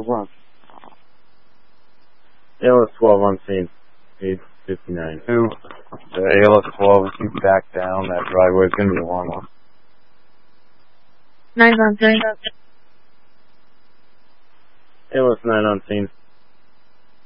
1. ALS 12 on scene. 859. 2. The ALS 12, if you back down, that driveway is going to be alarm off. 9 on scene. ALS 9 on scene.